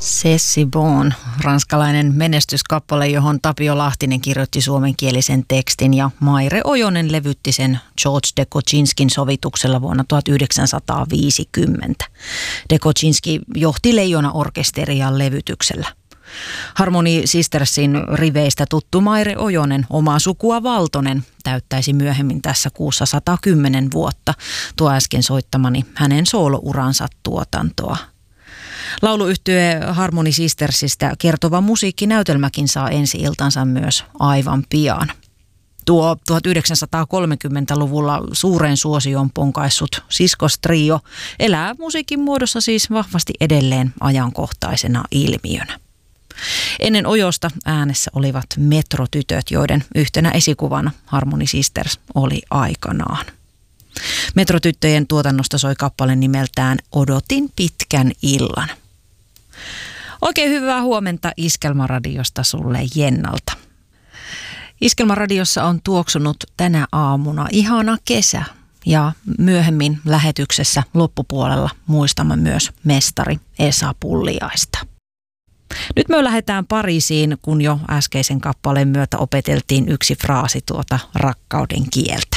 C'est bon, ranskalainen menestyskappale, johon Tapio Lahtinen kirjoitti suomenkielisen tekstin ja Maire Ojonen levytti sen George Dekočinskin sovituksella vuonna 1950. Dekočinski johti Leijona-orkesteria levytyksellä. Harmony Sistersin riveistä tuttu Maire Ojonen, omaa sukua Valtonen, täyttäisi myöhemmin tässä kuussa 110 vuotta. Tuo äsken soittamani hänen soolouransa tuotantoa. Lauluyhtye Harmony Sistersistä kertova musiikkinäytelmäkin saa ensi-iltansa myös aivan pian. Tuo 1930-luvulla suureen suosioon ponkaissut siskostrio elää musiikin muodossa siis vahvasti edelleen ajankohtaisena ilmiönä. Ennen Ojosta äänessä olivat Metrotytöt, joiden yhtenä esikuvana Harmony Sisters oli aikanaan. Metrotyttöjen tuotannosta soi kappale nimeltään Odotin pitkän illan. Oikein hyvää huomenta Iskelmaradiosta sulle Jennalta. Iskelmaradiossa on tuoksunut tänä aamuna ihana kesä ja myöhemmin lähetyksessä loppupuolella muistamme myös mestari Esa Pulliaista. Nyt me lähdetään Pariisiin, kun jo äskeisen kappaleen myötä opeteltiin yksi fraasi tuota rakkauden kieltä.